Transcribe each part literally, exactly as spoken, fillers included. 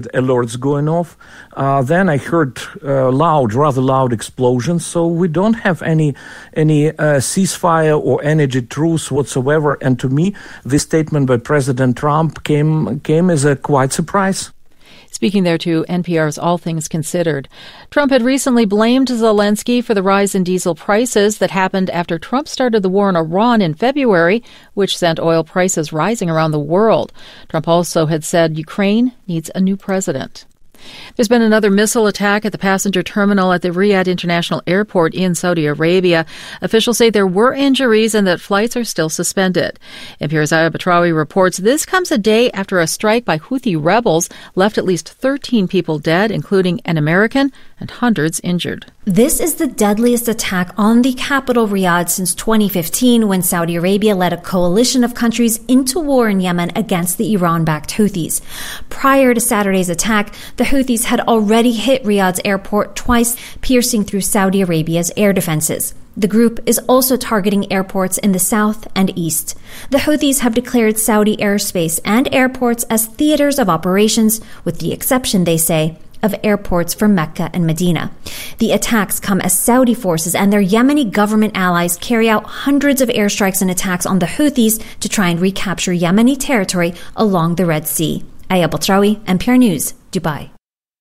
alerts going off. Uh, then I heard uh, loud, rather loud explosions. So we don't have any any uh, ceasefire or energy truce whatsoever. And to me, this statement by President Trump came came as a quite surprise. Speaking there to N P R's All Things Considered, Trump had recently blamed Zelensky for the rise in diesel prices that happened after Trump started the war in Iran in February, which sent oil prices rising around the world. Trump also had said Ukraine needs a new president. There's been another missile attack at the passenger terminal at the Riyadh International Airport in Saudi Arabia. Officials say there were injuries and that flights are still suspended. N P R's Ayab Batrawi reports this comes a day after a strike by Houthi rebels left at least thirteen people dead, including an American, and hundreds injured. This is the deadliest attack on the capital, Riyadh, since twenty fifteen, when Saudi Arabia led a coalition of countries into war in Yemen against the Iran-backed Houthis. Prior to Saturday's attack, the Houthis had already hit Riyadh's airport twice, piercing through Saudi Arabia's air defenses. The group is also targeting airports in the south and east. The Houthis have declared Saudi airspace and airports as theaters of operations, with the exception, they say, of airports for Mecca and Medina. The attacks come as Saudi forces and their Yemeni government allies carry out hundreds of airstrikes and attacks on the Houthis to try and recapture Yemeni territory along the Red Sea. Ayab Batrawi, N P R News, Dubai.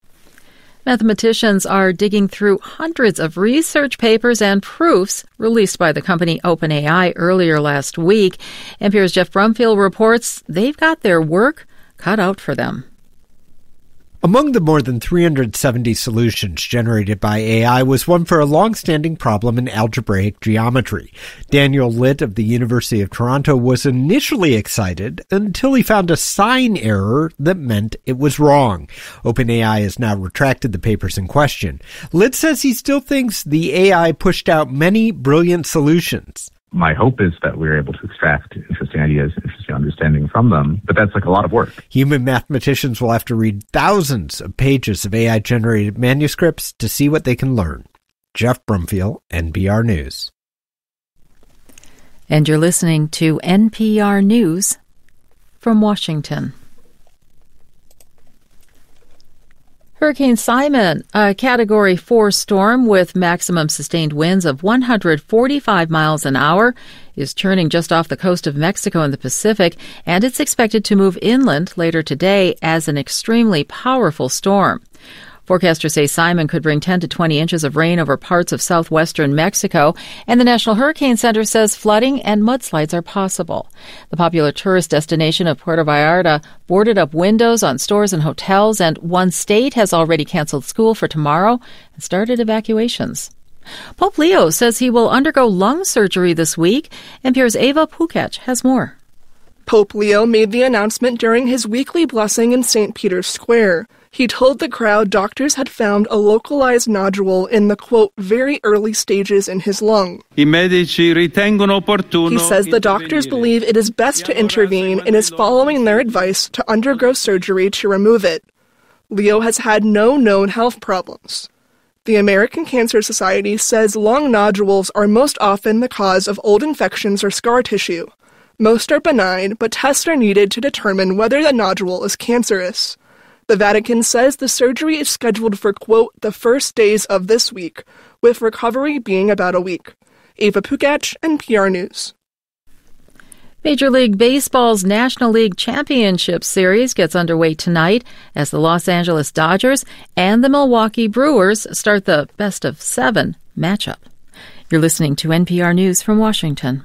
Mathematicians are digging through hundreds of research papers and proofs released by the company OpenAI earlier last week. N P R's Jeff Brumfield reports they've got their work cut out for them. Among the more than three hundred seventy solutions generated by A I was one for a long-standing problem in algebraic geometry. Daniel Litt of the University of Toronto was initially excited until he found a sign error that meant it was wrong. OpenAI has now retracted the papers in question. Litt says he still thinks the A I pushed out many brilliant solutions. My hope is that we're able to extract interesting ideas, interesting understanding from them, but that's like a lot of work. Human mathematicians will have to read thousands of pages of A I-generated manuscripts to see what they can learn. Jeff Brumfield, N P R News. And you're listening to N P R News from Washington. Hurricane Simon, a Category four storm with maximum sustained winds of one hundred forty-five miles an hour, is churning just off the coast of Mexico in the Pacific, and it's expected to move inland later today as an extremely powerful storm. Forecasters say Simon could bring ten to twenty inches of rain over parts of southwestern Mexico, and the National Hurricane Center says flooding and mudslides are possible. The popular tourist destination of Puerto Vallarta boarded up windows on stores and hotels, and one state has already canceled school for tomorrow and started evacuations. Pope Leo says he will undergo lung surgery this week. N P R's Ava Pukac has more. Pope Leo made the announcement during his weekly blessing in Saint Peter's Square. He told the crowd doctors had found a localized nodule in the, quote, very early stages in his lung. He says the doctors believe it is best to intervene and is following their advice to undergo surgery to remove it. Leo has had no known health problems. The American Cancer Society says lung nodules are most often the cause of old infections or scar tissue. Most are benign, but tests are needed to determine whether the nodule is cancerous. The Vatican says the surgery is scheduled for, quote, the first days of this week, with recovery being about a week. Ava Pukac, N P R News. Major League Baseball's National League Championship Series gets underway tonight as the Los Angeles Dodgers and the Milwaukee Brewers start the best of seven matchup. You're listening to N P R News from Washington.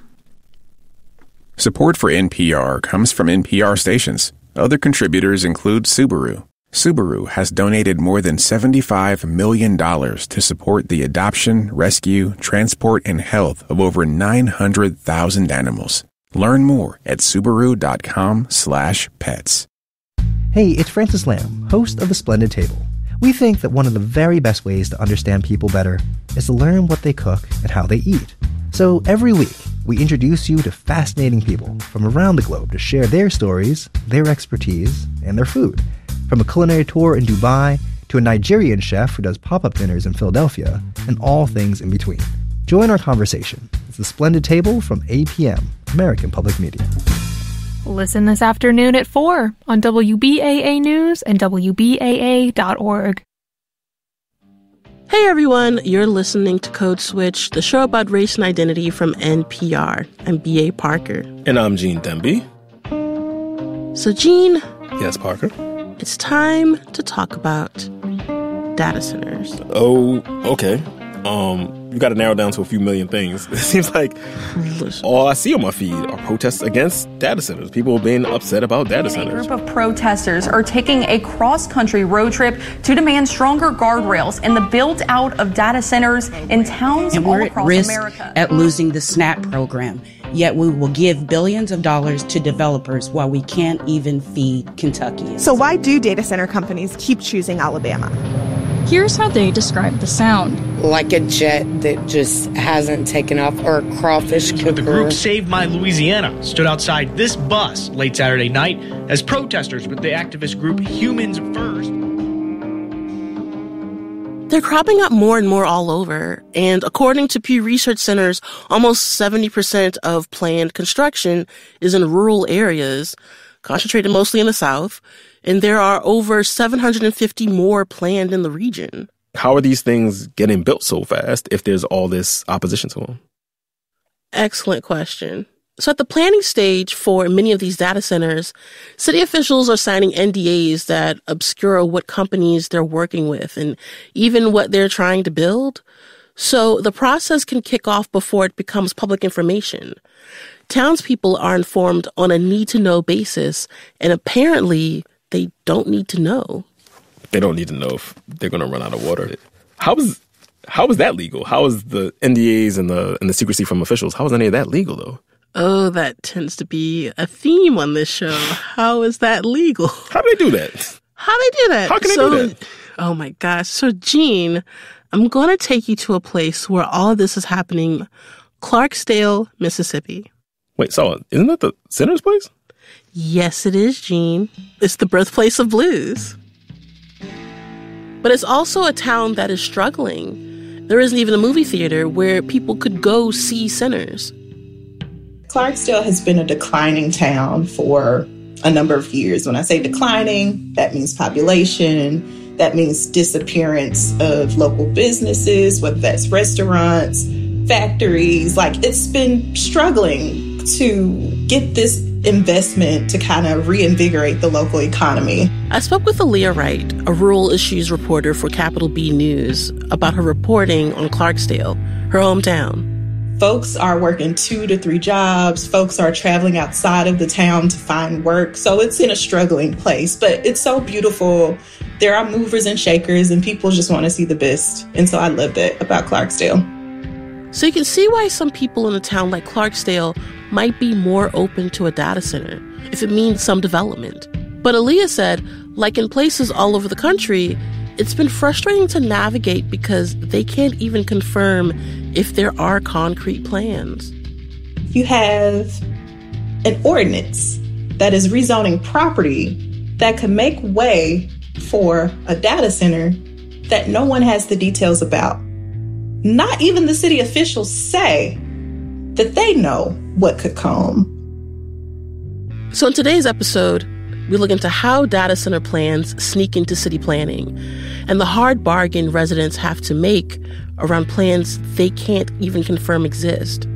Support for N P R comes from N P R stations. Other contributors include Subaru. Subaru has donated more than seventy-five million dollars to support the adoption, rescue, transport, and health of over nine hundred thousand animals. Learn more at Subaru.com slash pets. Hey, it's Francis Lamb, host of The Splendid Table. We think that one of the very best ways to understand people better is to learn what they cook and how they eat. So every week, we introduce you to fascinating people from around the globe to share their stories, their expertise, and their food. From a culinary tour in Dubai to a Nigerian chef who does pop-up dinners in Philadelphia, and all things in between. Join our conversation. It's The Splendid Table from A P M, American Public Media. Listen this afternoon at four on W B A A News and W B A A dot org. Hey everyone, you're listening to Code Switch, the show about race and identity from N P R. I'm B A. Parker. And I'm Gene Demby. So Gene. Yes, Parker? It's time to talk about data centers. Oh, okay. Um, you got to narrow down to a few million things. It seems like all I see on my feed are protests against data centers. People being upset about data centers. A group of protesters are taking a cross-country road trip to demand stronger guardrails and the build-out of data centers in towns and all we're across at risk America. At losing the SNAP program. Yet we will give billions of dollars to developers while we can't even feed Kentuckians. So why do data center companies keep choosing Alabama? Here's how they describe the sound. Like a jet that just hasn't taken off, or a crawfish cooker. The group Save My Louisiana stood outside this bus late Saturday night as protesters with the activist group Humans First. They're cropping up more and more all over, and according to Pew Research Centers, almost seventy percent of planned construction is in rural areas, concentrated mostly in the South, and there are over seven hundred fifty more planned in the region. How are these things getting built so fast if there's all this opposition to them? Excellent question. So at the planning stage for many of these data centers, city officials are signing N D As that obscure what companies they're working with and even what they're trying to build. So the process can kick off before it becomes public information. Townspeople are informed on a need-to-know basis, and apparently they don't need to know. They don't need to know if they're going to run out of water. How is how is that legal? How is the N D As and the and the secrecy from officials? How is any of that legal, though? Oh, that tends to be a theme on this show. How is that legal? How do they do that? How do they do that? How can so, they do that? Oh my gosh. So, Gene, I'm going to take you to a place where all of this is happening. Clarksdale, Mississippi. Wait, so isn't that the Center's place? Yes, it is, Gene. It's the birthplace of blues. But it's also a town that is struggling. There isn't even a movie theater where people could go see centers. Clarksdale has been a declining town for a number of years. When I say declining, that means population, that means disappearance of local businesses, whether that's restaurants, factories. Like, it's been struggling to get this investment to kind of reinvigorate the local economy. I spoke with Aaliyah Wright, a rural issues reporter for Capital B News, about her reporting on Clarksdale, her hometown. Folks are working two to three jobs. Folks are traveling outside of the town to find work. So it's in a struggling place, but it's so beautiful. There are movers and shakers, and people just want to see the best. And so I love that about Clarksdale. So you can see why some people in a town like Clarksdale might be more open to a data center if it means some development. But Aaliyah said, like in places all over the country, it's been frustrating to navigate because they can't even confirm if there are concrete plans. You have an ordinance that is rezoning property that could make way for a data center that no one has the details about. Not even the city officials say that they know what could come. So in today's episode, we look into how data center plans sneak into city planning and the hard bargain residents have to make around plans they can't even confirm exist.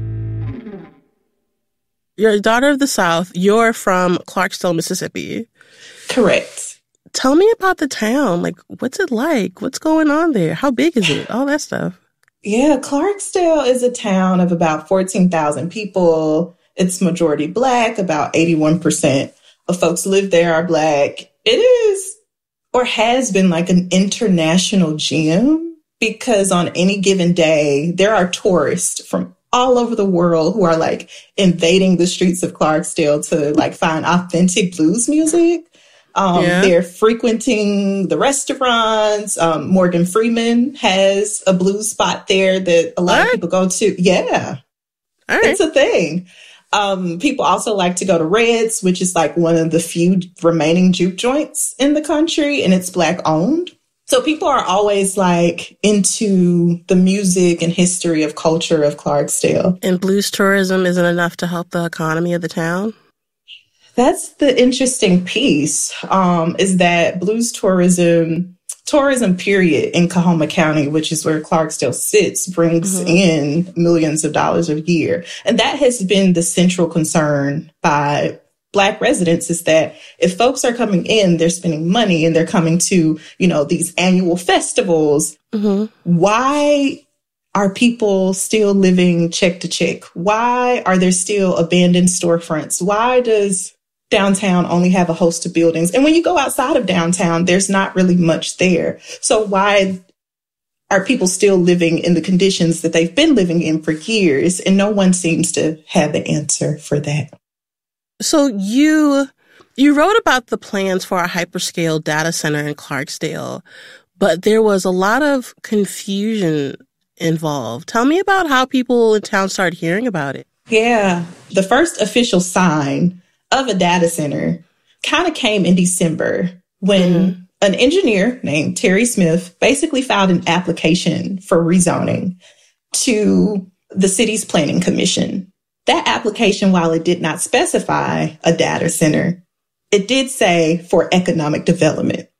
You're a daughter of the South. You're from Clarksdale, Mississippi. Correct. Tell me about the town. Like, what's it like? What's going on there? How big is it? All that stuff. Yeah, Clarksdale is a town of about fourteen thousand people. It's majority Black. About eighty-one percent of folks who live there are Black. It is, or has been, like an international gem because on any given day, there are tourists from all over the world who are like invading the streets of Clarksdale to like find authentic blues music. Um, yeah. They're frequenting the restaurants. Um, Morgan Freeman has a blues spot there that a lot right. of people go to. Yeah, right. It's a thing. Um, people also like to go to Red's, which is like one of the few remaining juke joints in the country, and it's Black owned. So people are always like into the music and history of culture of Clarksdale. And blues tourism isn't enough to help the economy of the town? That's the interesting piece, um, is that blues tourism, tourism period in Coahoma County, which is where Clarksdale sits, brings mm-hmm. in millions of dollars a year. And that has been the central concern by Black residents, is that if folks are coming in, they're spending money and they're coming to, you know, these annual festivals. Mm-hmm. Why are people still living check to check? Why are there still abandoned storefronts? Why does downtown only have a host of buildings? And when you go outside of downtown, there's not really much there. So why are people still living in the conditions that they've been living in for years? And no one seems to have the answer for that. So you you wrote about the plans for a hyperscale data center in Clarksdale, but there was a lot of confusion involved. Tell me about how people in town started hearing about it. Yeah, the first official sign of a data center kind of came in December when mm-hmm. an engineer named Terry Smith basically filed an application for rezoning to the city's planning commission. That application, while it did not specify a data center, it did say for economic development.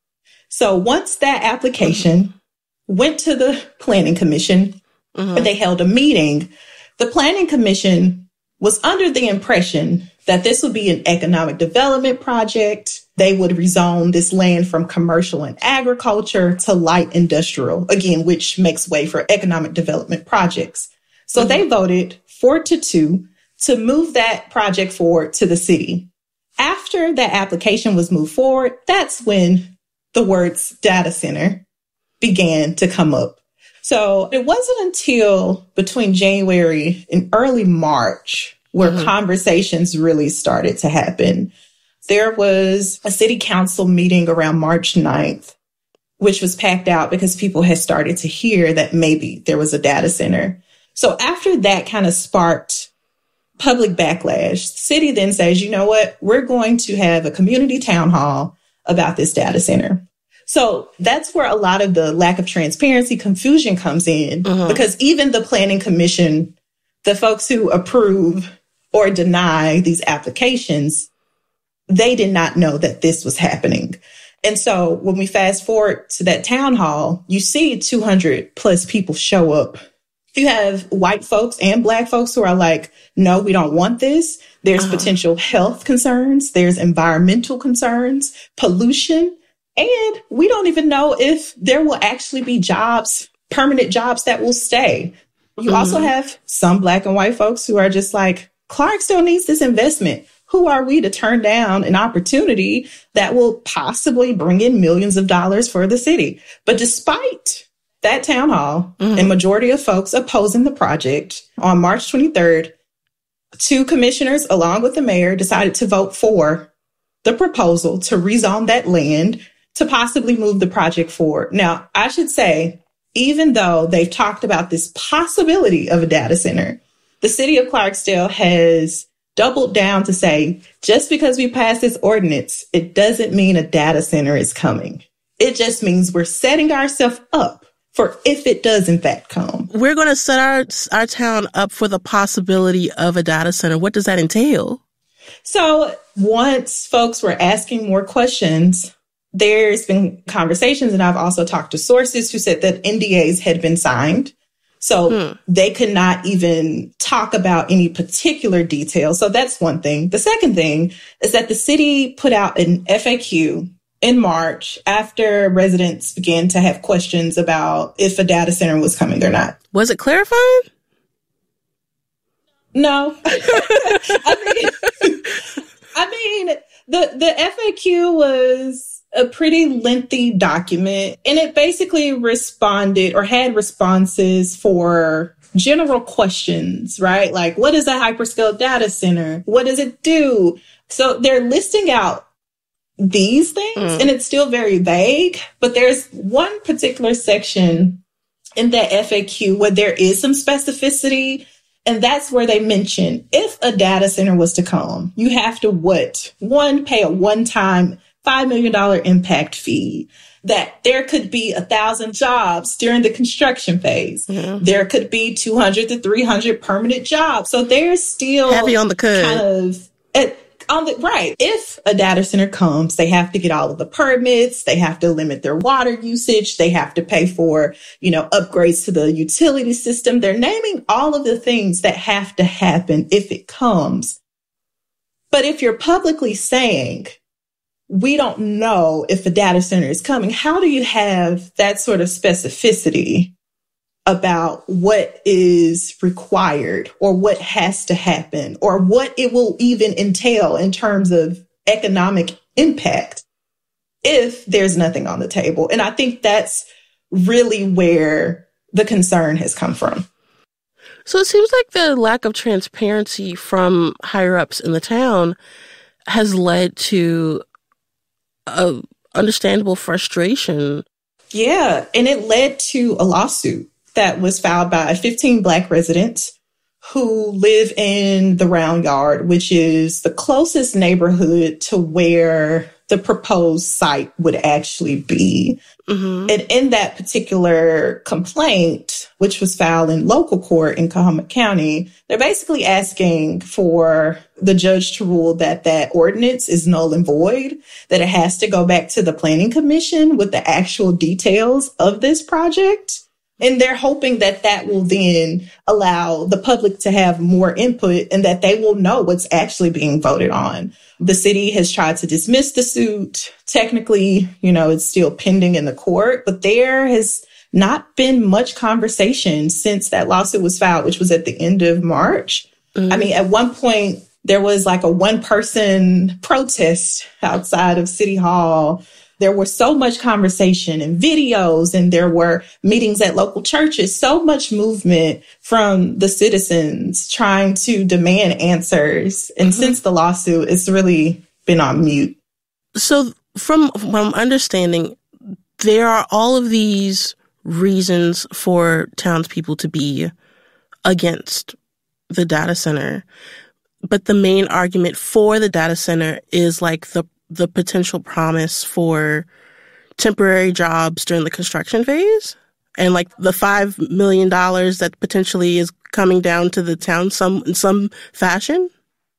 So once that application went to the planning commission, mm-hmm. and they held a meeting, the planning commission was under the impression that this would be an economic development project. They would rezone this land from commercial and agriculture to light industrial, again, which makes way for economic development projects. So mm-hmm. they voted four to two to move that project forward to the city. After that application was moved forward, that's when the words data center began to come up. So it wasn't until between January and early March where mm-hmm. conversations really started to happen. There was a city council meeting around March ninth, which was packed out because people had started to hear that maybe there was a data center. So after that kind of sparked public backlash, the city then says, you know what, we're going to have a community town hall about this data center. So that's where a lot of the lack of transparency, confusion comes in, mm-hmm. because even the planning commission, the folks who approve or deny these applications, they did not know that this was happening. And so when we fast forward to that town hall, you see two hundred plus people show up. You have white folks and Black folks who are like, no, we don't want this. There's uh-huh. potential health concerns. There's environmental concerns, pollution. And we don't even know if there will actually be jobs, permanent jobs that will stay. You mm-hmm. also have some Black and white folks who are just like, Clarksdale needs this investment. Who are we to turn down an opportunity that will possibly bring in millions of dollars for the city? But despite that town hall mm-hmm. and majority of folks opposing the project, on March twenty-third, two commissioners, along with the mayor, decided to vote for the proposal to rezone that land to possibly move the project forward. Now, I should say, even though they've talked about this possibility of a data center, the city of Clarksdale has doubled down to say, just because we passed this ordinance, it doesn't mean a data center is coming. It just means we're setting ourselves up for if it does in fact come. We're going to set our our town up for the possibility of a data center. What does that entail? So once folks were asking more questions, there's been conversations, and I've also talked to sources who said that N D As had been signed. So hmm. they could not even talk about any particular details. So that's one thing. The second thing is that the city put out an F A Q in March after residents began to have questions about if a data center was coming or not. Was it clarifying? No. I mean, I mean, the, the F A Q was a pretty lengthy document, and it basically responded or had responses for general questions, right? Like, what is a hyperscale data center? What does it do? So they're listing out these things, mm. and it's still very vague, but there's one particular section in that F A Q where there is some specificity, and that's where they mention if a data center was to come, you have to what? One, pay a one-time five million dollars impact fee, that there could be a thousand jobs during the construction phase. Mm-hmm. There could be two hundred to three hundred permanent jobs. So there's still heavy on the cud. Kind of, it, On the, right. If a data center comes, they have to get all of the permits. They have to limit their water usage. They have to pay for, you know, upgrades to the utility system. They're naming all of the things that have to happen if it comes. But if you're publicly saying, we don't know if a data center is coming, how do you have that sort of specificity about what is required or what has to happen or what it will even entail in terms of economic impact if there's nothing on the table? And I think that's really where the concern has come from. So it seems like the lack of transparency from higher ups in the town has led to a understandable frustration. Yeah, and it led to a lawsuit that was filed by fifteen Black residents who live in the Round Yard, which is the closest neighborhood to where the proposed site would actually be. Mm-hmm. And in that particular complaint, which was filed in local court in Coahoma County, they're basically asking for the judge to rule that that ordinance is null and void, that it has to go back to the Planning Commission with the actual details of this project. And they're hoping that that will then allow the public to have more input and that they will know what's actually being voted on. The city has tried to dismiss the suit. Technically, you know, it's still pending in the court, but there has not been much conversation since that lawsuit was filed, which was at the end of March. Mm-hmm. I mean, at one point, there was like a one-person protest outside of City Hall. There was so much conversation and videos, and there were meetings at local churches, so much movement from the citizens trying to demand answers. And mm-hmm. since the lawsuit, it's really been on mute. So from what I'm understanding, there are all of these reasons for townspeople to be against the data center. But the main argument for the data center is like the the potential promise for temporary jobs during the construction phase and like the five million dollars that potentially is coming down to the town some in some fashion.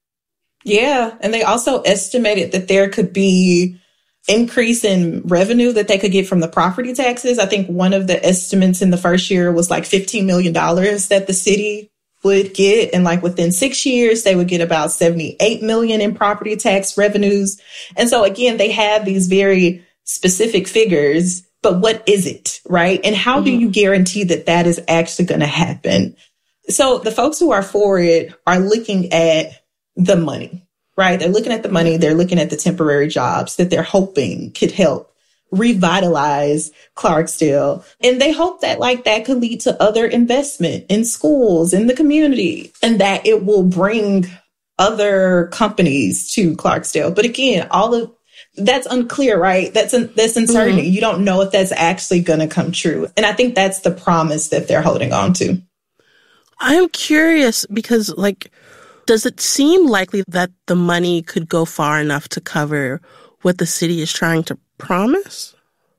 Yeah. And they also estimated that there could be increase in revenue that they could get from the property taxes. I think one of the estimates in the first year was like fifteen million dollars that the city would get. And like within six years, they would get about seventy-eight million in property tax revenues. And so again, they have these very specific figures, but what is it, right? And how mm-hmm. do you guarantee that that is actually going to happen? So the folks who are for it are looking at the money, right? They're looking at the money. They're looking at the temporary jobs that they're hoping could help revitalize Clarksdale. And they hope that like that could lead to other investment in schools, in the community, and that it will bring other companies to Clarksdale. But again, all of that's unclear, right? That's un, that's uncertainty. Mm-hmm. You don't know if that's actually going to come true. And I think that's the promise that they're holding on to. I'm curious because like, does it seem likely that the money could go far enough to cover what the city is trying to promise?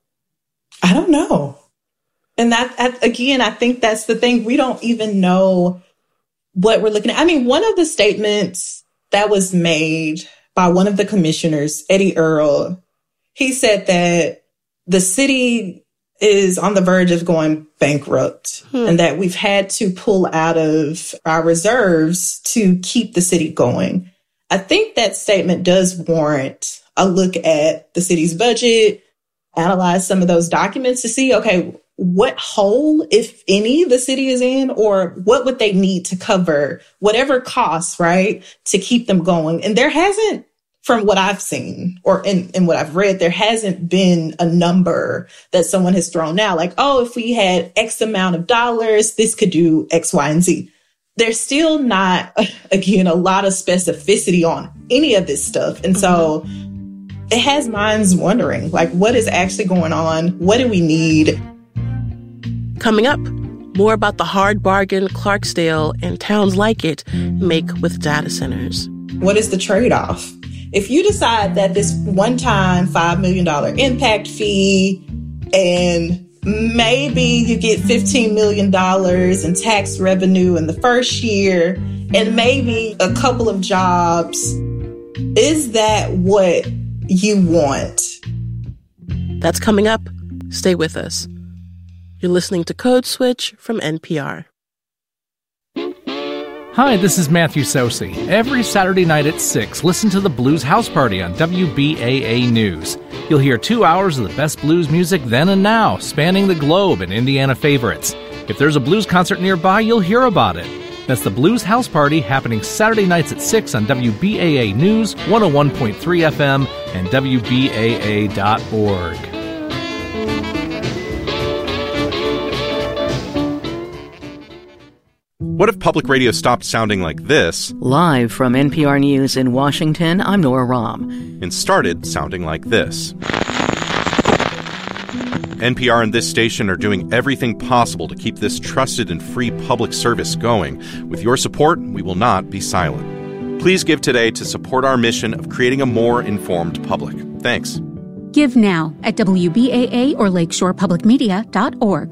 I don't know. And that, again, I think that's the thing. We don't even know what we're looking at. I mean, one of the statements that was made by one of the commissioners, Eddie Earl, he said that the city is on the verge of going bankrupt hmm. and that we've had to pull out of our reserves to keep the city going. I think that statement does warrant a look at the city's budget, analyze some of those documents to see, okay, what hole, if any, the city is in, or what would they need to cover whatever costs, right, to keep them going. And there hasn't, from what I've seen or in, in what I've read, there hasn't been a number that someone has thrown out like, oh, if we had X amount of dollars, this could do X, Y, and Z. There's still not, again, a lot of specificity on any of this stuff. And so it has minds wondering, like, what is actually going on? What do we need? Coming up, more about the hard bargain Clarksdale and towns like it make with data centers. What is the trade-off? If you decide that this one-time five million dollars impact fee and maybe you get fifteen million dollars in tax revenue in the first year and maybe a couple of jobs Is that what you want? That's coming up. Stay with us. You're listening to Code Switch from N P R. Hi, this is Matthew Sosi. Every Saturday night at six, listen to the Blues House Party on W B A A News. You'll hear two hours of the best blues music then and now, spanning the globe and Indiana favorites. If there's a blues concert nearby, you'll hear about it. That's the Blues House Party, happening Saturday nights at six on W B A A News, one oh one point three F M, and W B A A dot org. What if public radio stopped sounding like this? Live from N P R News in Washington, I'm Nora Rahm. And started sounding like this. N P R and this station are doing everything possible to keep this trusted and free public service going. With your support, we will not be silent. Please give today to support our mission of creating a more informed public. Thanks. Give now at W B A A or lakeshore public media dot org.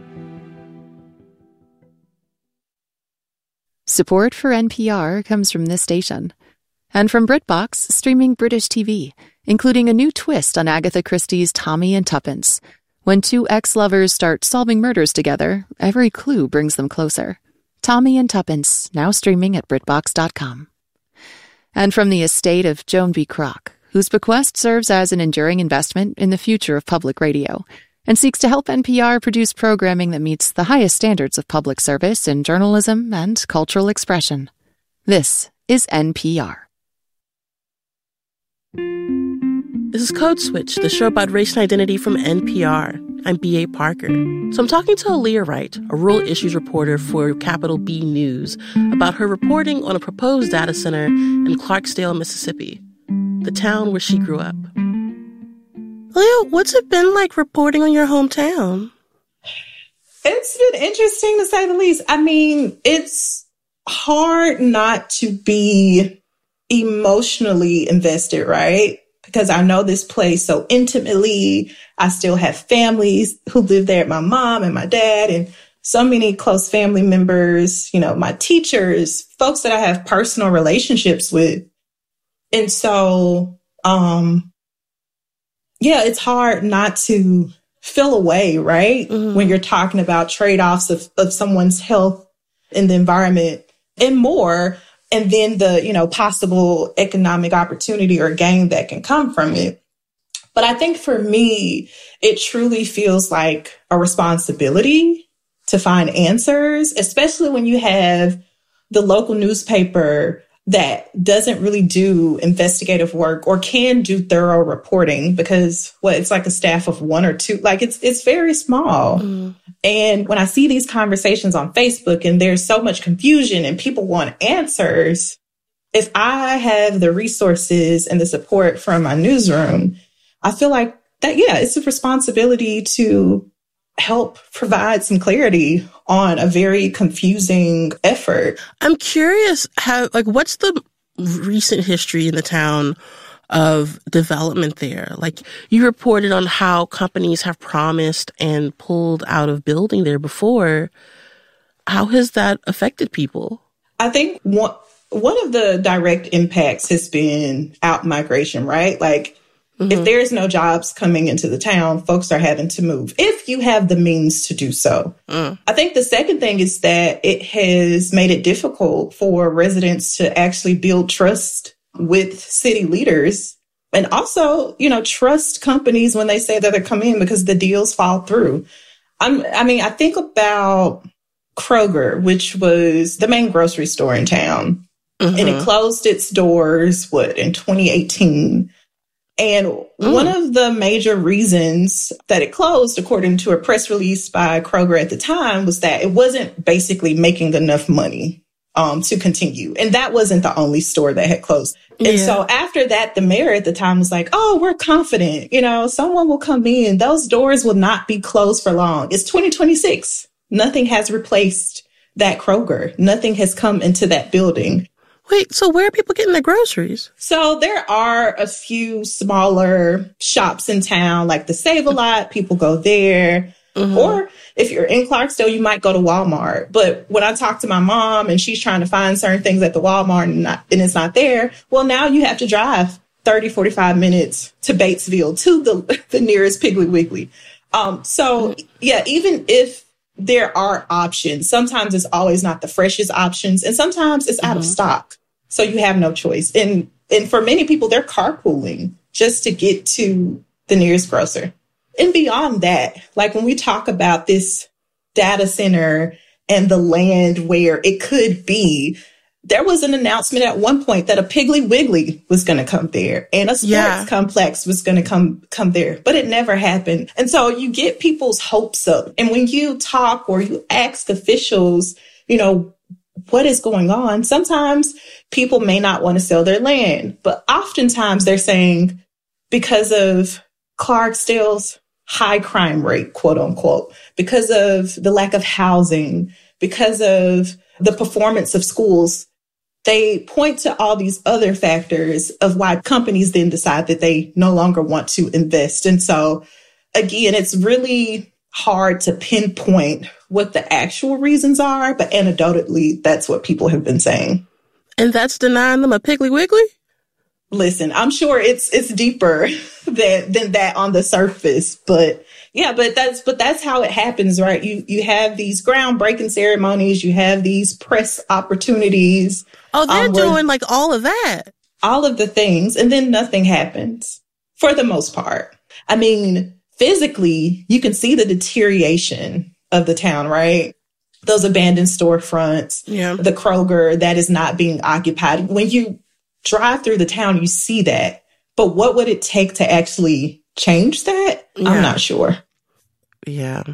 Support for N P R comes from this station. And from BritBox, streaming British T V, including a new twist on Agatha Christie's Tommy and Tuppence. When two ex-lovers start solving murders together, every clue brings them closer. Tommy and Tuppence, now streaming at Britbox dot com. And from the estate of Joan B. Kroc, whose bequest serves as an enduring investment in the future of public radio, and seeks to help N P R produce programming that meets the highest standards of public service in journalism and cultural expression. This is N P R. This is Code Switch, the show about race and identity from N P R. I'm B A. Parker. So I'm talking to Aaliyah Wright, a rural issues reporter for Capital B News, about her reporting on a proposed data center in Clarksdale, Mississippi, the town where she grew up. Aaliyah, what's it been like reporting on your hometown? It's been interesting, to say the least. I mean, it's hard not to be emotionally invested, right? Because I know this place so intimately. I still have families who live there, my mom and my dad, and so many close family members, you know, my teachers, folks that I have personal relationships with. And so, um, yeah, it's hard not to feel away, right? Mm-hmm. When you're talking about trade-offs of, of someone's health and the environment and more, and then the, you know, possible economic opportunity or gain that can come from it. But I think for me, it truly feels like a responsibility to find answers, especially when you have the local newspaper that doesn't really do investigative work or can do thorough reporting because, what, it's like a staff of one or two. Like, it's it's very small. Mm. And when I see these conversations on Facebook and there's so much confusion and people want answers, if I have the resources and the support from my newsroom, I feel like that, yeah, it's a responsibility to help provide some clarity on a very confusing effort. I'm curious how, like, what's the recent history in the town of development there? Like, you reported on how companies have promised and pulled out of building there before. How has that affected people? I think one, one of the direct impacts has been out migration, right? Like, mm-hmm. if there's no jobs coming into the town, folks are having to move, if you have the means to do so. Mm. I think the second thing is that it has made it difficult for residents to actually build trust with city leaders and also, you know, trust companies when they say that they're coming in because the deals fall through. I'm, I mean, I think about Kroger, which was the main grocery store in town, mm-hmm. and it closed its doors, what, in twenty eighteen. And mm. one of the major reasons that it closed, according to a press release by Kroger at the time, was that it wasn't basically making enough money um, to continue. And that wasn't the only store that had closed. Yeah. And so after that, the mayor at the time was like, oh, we're confident, you know, someone will come in. Those doors will not be closed for long. It's twenty twenty-six. Nothing has replaced that Kroger. Nothing has come into that building. Wait, so where are people getting their groceries? So there are a few smaller shops in town, like the Save-A-Lot. People go there. Mm-hmm. Or if you're in Clarksdale, you might go to Walmart. But when I talk to my mom and she's trying to find certain things at the Walmart and, not, and it's not there, well, now you have to drive thirty, forty-five minutes to Batesville, to the, the nearest Piggly Wiggly. Um, so, yeah, even if there are options, sometimes it's always not the freshest options, and sometimes it's mm-hmm. out of stock. So you have no choice. And and for many people, they're carpooling just to get to the nearest grocer. And beyond that, like when we talk about this data center and the land where it could be, there was an announcement at one point that a Piggly Wiggly was going to come there and a sports yeah. complex was going to come come there, but it never happened. And so you get people's hopes up. And when you talk or you ask officials, you know, what is going on, sometimes people may not want to sell their land, but oftentimes they're saying because of Clarksdale's high crime rate, quote unquote, because of the lack of housing, because of the performance of schools, they point to all these other factors of why companies then decide that they no longer want to invest. And so, again, it's really hard to pinpoint what the actual reasons are, but anecdotally, that's what people have been saying. And that's denying them a Piggly Wiggly? Listen, I'm sure it's it's deeper than than that on the surface, but yeah, but that's but that's how it happens, right? You you have these groundbreaking ceremonies, you have these press opportunities. Oh, they're um, doing like all of that, all of the things, and then nothing happens for the most part. I mean, physically, you can see the deterioration of the town, right? Those abandoned storefronts, yeah, the Kroger that is not being occupied. When you drive through the town, you see that. But what would it take to actually change that? Yeah. I'm not sure. Yeah.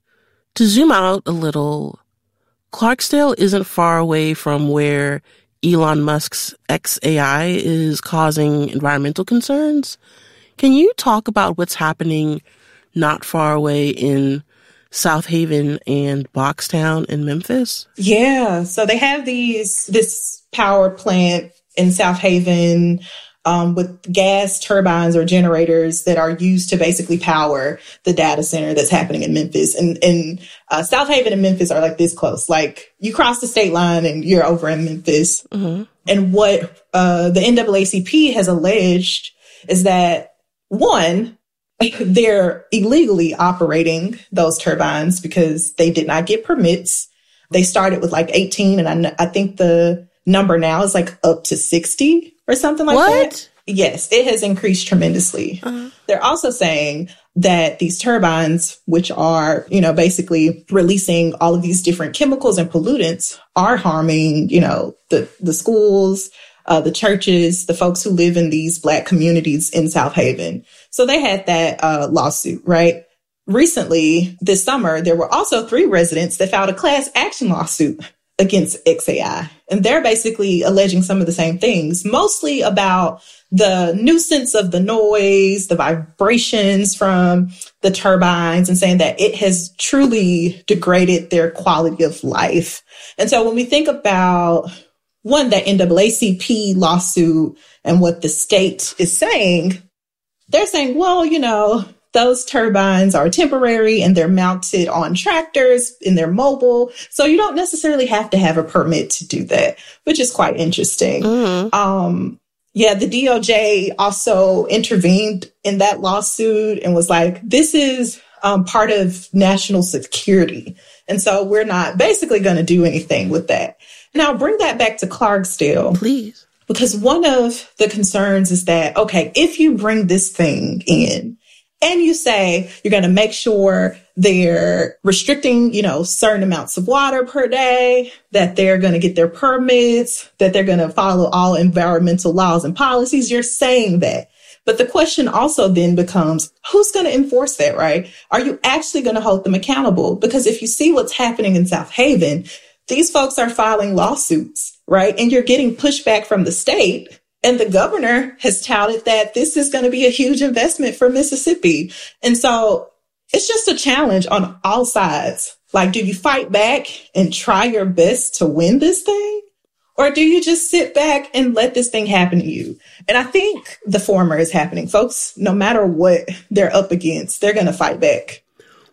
To zoom out a little, Clarksdale isn't far away from where Elon Musk's X A I is causing environmental concerns. Can you talk about what's happening not far away in South Haven and Boxtown in Memphis? Yeah. So they have these, this power plant in South Haven, um, with gas turbines or generators that are used to basically power the data center that's happening in Memphis. And, and uh, South Haven and Memphis are like this close. Like you cross the state line and you're over in Memphis. Mm-hmm. And what uh, the N double A C P has alleged is that, one, they're illegally operating those turbines because they did not get permits. They started with like eighteen, and I, I think the number now is like up to sixty or something like what? that. Yes, it has increased tremendously. Uh-huh. They're also saying that these turbines, which are, you know, basically releasing all of these different chemicals and pollutants, are harming, you know, the, the schools, uh, the churches, the folks who live in these Black communities in South Haven. So they had that uh, lawsuit, right? Recently, this summer, there were also three residents that filed a class action lawsuit against X A I. And they're basically alleging some of the same things, mostly about the nuisance of the noise, the vibrations from the turbines, and saying that it has truly degraded their quality of life. And so when we think about, one, that N double A C P lawsuit and what the state is saying, they're saying, well, you know, those turbines are temporary and they're mounted on tractors and they're mobile. So you don't necessarily have to have a permit to do that, which is quite interesting. Mm-hmm. Um, yeah, the D O J also intervened in that lawsuit and was like, this is um, part of national security. And so we're not basically going to do anything with that. Now, bring that back to Clarksdale. Please. Because one of the concerns is that, okay, if you bring this thing in, and you say you're going to make sure they're restricting, you know, certain amounts of water per day, that they're going to get their permits, that they're going to follow all environmental laws and policies. You're saying that. But the question also then becomes, who's going to enforce that, right? Are you actually going to hold them accountable? Because if you see what's happening in South Haven, these folks are filing lawsuits, right? And you're getting pushback from the state. And the governor has touted that this is going to be a huge investment for Mississippi. And so it's just a challenge on all sides. Like, do you fight back and try your best to win this thing? Or do you just sit back and let this thing happen to you? And I think the former is happening. Folks, no matter what they're up against, they're going to fight back.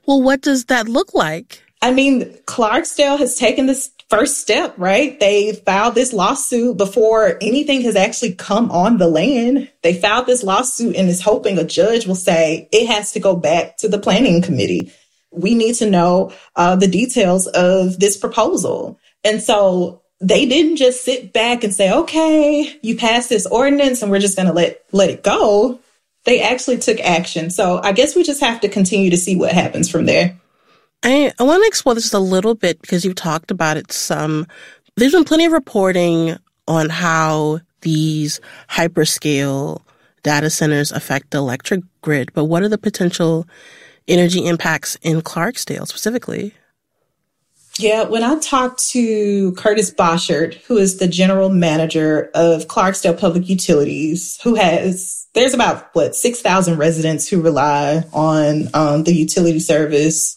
Well, what does that look like? I mean, Clarksdale has taken this first step, right? They filed this lawsuit before anything has actually come on the land. They filed this lawsuit and is hoping a judge will say it has to go back to the planning committee. We need to know uh, the details of this proposal. And so they didn't just sit back and say, okay, you passed this ordinance and we're just going to let let it go. They actually took action. So I guess we just have to continue to see what happens from there. I, I want to explore this a little bit because you've talked about it some. There's been plenty of reporting on how these hyperscale data centers affect the electric grid, but what are the potential energy impacts in Clarksdale specifically? Yeah, when I talked to Curtis Boschert, who is the general manager of Clarksdale Public Utilities, who has, there's about, what, six thousand residents who rely on um, the utility service.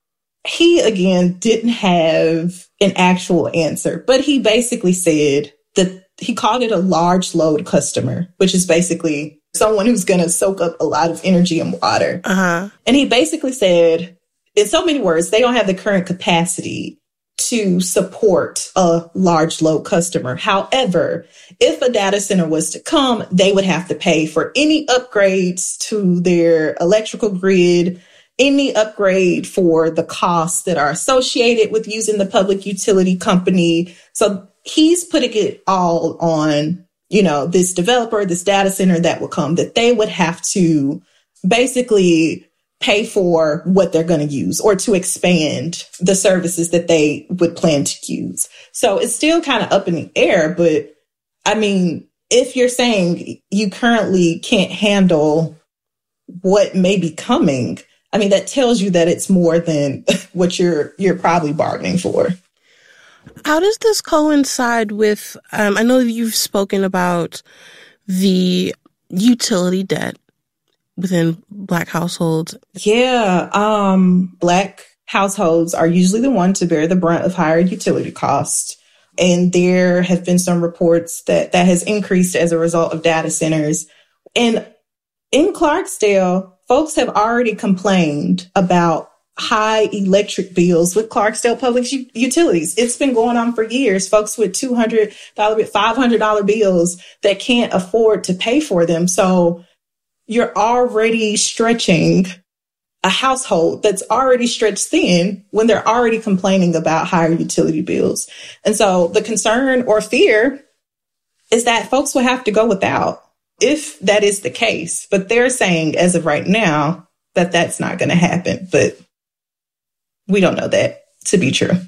He, again, didn't have an actual answer, but he basically said that he called it a large load customer, which is basically someone who's going to soak up a lot of energy and water. Uh-huh. And he basically said, in so many words, they don't have the current capacity to support a large load customer. However, if a data center was to come, they would have to pay for any upgrades to their electrical grid, any upgrade for the costs that are associated with using the public utility company. So he's putting it all on, you know, this developer, this data center that will come, that they would have to basically pay for what they're going to use or to expand the services that they would plan to use. So it's still kind of up in the air. But I mean, if you're saying you currently can't handle what may be coming, I mean, that tells you that it's more than what you're you're probably bargaining for. How does this coincide with, um, I know you've spoken about the utility debt within Black households? Yeah. Um, Black households are usually the ones to bear the brunt of higher utility costs. And there have been some reports that that has increased as a result of data centers. And in Clarksdale, folks have already complained about high electric bills with Clarksdale Public U- Utilities. It's been going on for years. Folks with two hundred dollars, five hundred dollars bills that can't afford to pay for them. So you're already stretching a household that's already stretched thin when they're already complaining about higher utility bills. And so the concern or fear is that folks will have to go without if that is the case. But they're saying as of right now that that's not going to happen. But we don't know that to be true.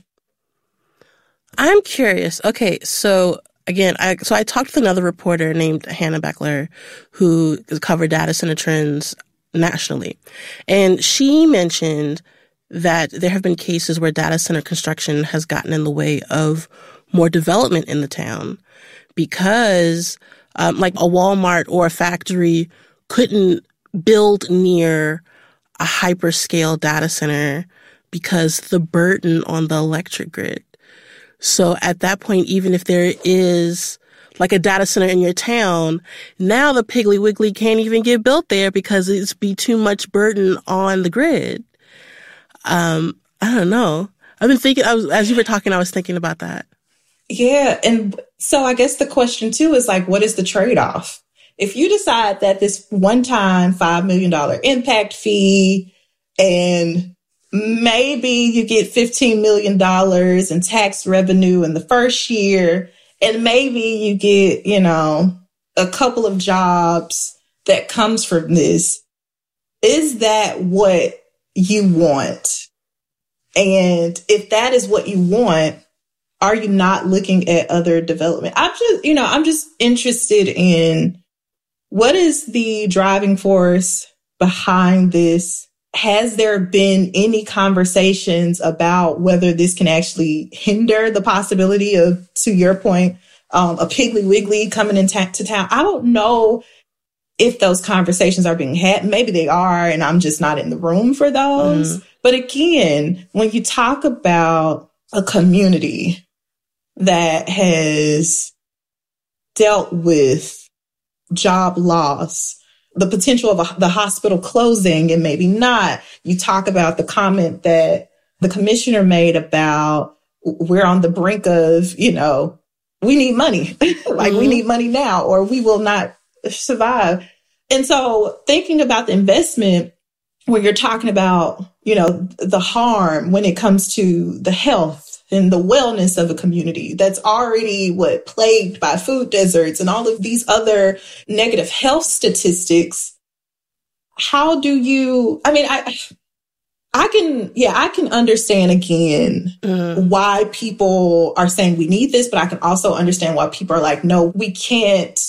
I'm curious. Okay, so again, I so I talked with another reporter named Hannah Beckler who covered data center trends nationally. And she mentioned that there have been cases where data center construction has gotten in the way of more development in the town because um, like a Walmart or a factory couldn't build near a hyperscale data center because the burden on the electric grid. So at that point, even if there is like a data center in your town, now the Piggly Wiggly can't even get built there because it's be too much burden on the grid. Um, I don't know. I've been thinking, I was, as you were talking, I was thinking about that. Yeah. And so I guess the question too is like, what is the trade-off? If you decide that this one-time five million dollars impact fee and maybe you get fifteen million dollars in tax revenue in the first year, and maybe you get, you know, a couple of jobs that comes from this. Is that what you want? And if that is what you want, are you not looking at other development? I'm just, you know, I'm just interested in what is the driving force behind this? Has there been any conversations about whether this can actually hinder the possibility of, to your point, um, a Piggly Wiggly coming into town? I don't know if those conversations are being had. Maybe they are, and I'm just not in the room for those. Mm. But again, when you talk about a community that has dealt with job loss the potential of a, the hospital closing and maybe not. You talk about the comment that the commissioner made about we're on the brink of, you know, we need money, like mm-hmm. we need money now or we will not survive. And so thinking about the investment when you're talking about, you know, the harm when it comes to the health and the wellness of a community that's already what plagued by food deserts and all of these other negative health statistics. How do you, I mean, I, I can, yeah, I can understand again mm. why people are saying we need this, but I can also understand why people are like, no, we can't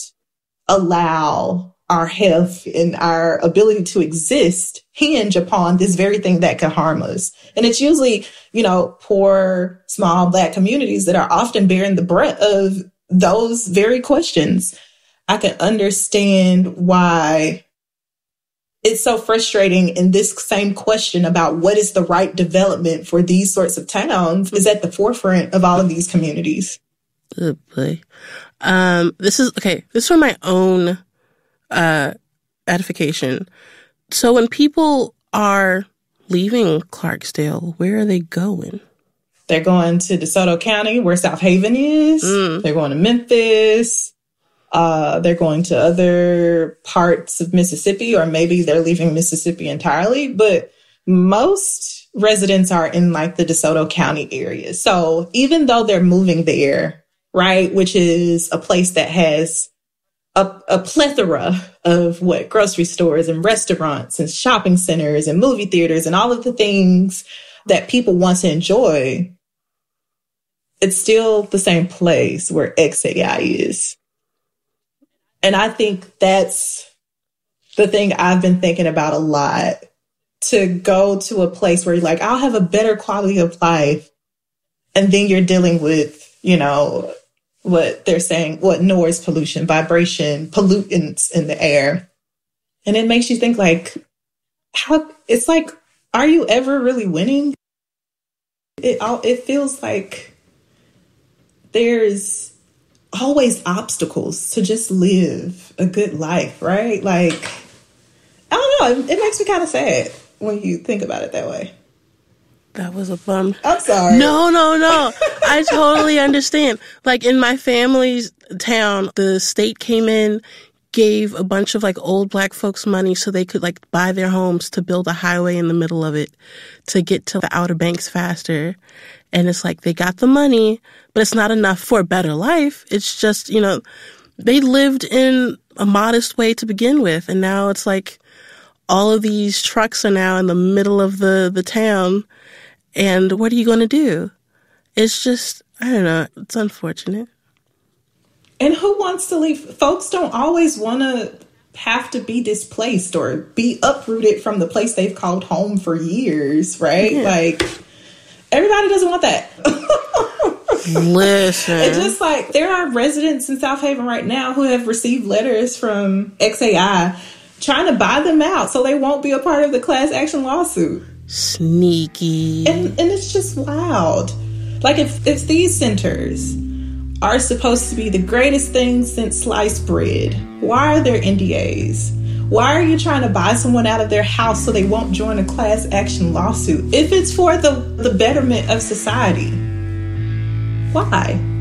allow our health and our ability to exist hinge upon this very thing that could harm us. And it's usually, you know, poor, small Black communities that are often bearing the brunt of those very questions. I can understand why it's so frustrating. And this same question about what is the right development for these sorts of towns is at the forefront of all of these communities. Oh boy. Um, this is, okay, this is for my own uh, edification. So when people are leaving Clarksdale, where are they going? They're going to DeSoto County, where South Haven is. Mm. They're going to Memphis. Uh, they're going to other parts of Mississippi, or maybe they're leaving Mississippi entirely. But most residents are in like the DeSoto County area. So even though they're moving there, right, which is a place that has a, a plethora of what grocery stores and restaurants and shopping centers and movie theaters and all of the things that people want to enjoy, it's still the same place where X A I is. And I think that's the thing I've been thinking about a lot, to go to a place where you're like, I'll have a better quality of life. And then you're dealing with, you know, what they're saying, what noise pollution, vibration, pollutants in the air. And it makes you think like, how, it's like, are you ever really winning? It all, it feels like there's always obstacles to just live a good life, right? Like, I don't know, it, it makes me kind of sad when you think about it that way. That was a bum. I'm sorry. No, no, no. I totally understand. Like in my family's town, the state came in, gave a bunch of like old Black folks money so they could like buy their homes to build a highway in the middle of it to get to the Outer Banks faster. And it's like they got the money, but it's not enough for a better life. It's just, you know, they lived in a modest way to begin with. And now it's like all of these trucks are now in the middle of the, the town. And what are you going to do? It's just, I don't know, it's unfortunate. And who wants to leave? Folks don't always want to have to be displaced or be uprooted from the place they've called home for years, right? Yeah. Like, everybody doesn't want that. Listen. It's just like, there are residents in South Haven right now who have received letters from X A I trying to buy them out so they won't be a part of the class action lawsuit. Sneaky. And and it's just wild. Like, if, if these centers are supposed to be the greatest thing since sliced bread, why are there N D As? Why are you trying to buy someone out of their house so they won't join a class action lawsuit? If it's for the, the betterment of society, why?